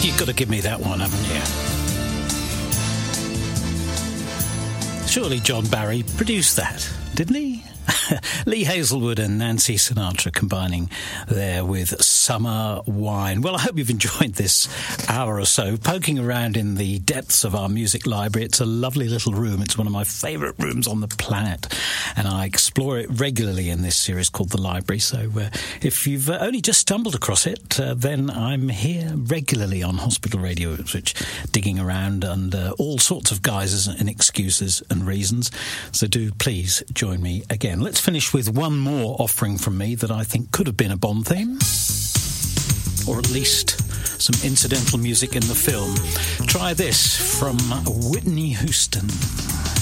You've got to give me that one, haven't you? Surely John Barry produced that, didn't he? Lee Hazelwood and Nancy Sinatra combining there with Summer Wine. Well, I hope you've enjoyed this hour or so poking around in the depths of our music library. It's a lovely little room. It's one of my favourite rooms on the planet, and I explore it regularly in this series called The Library. So if you've only just stumbled across it, then I'm here regularly on Hospital Radio Ipswich, digging around under all sorts of guises and excuses and reasons. So do please join me again. Let's finish with one more offering from me that I think could have been a Bond theme, or at least some incidental music in the film. Try this from Whitney Houston.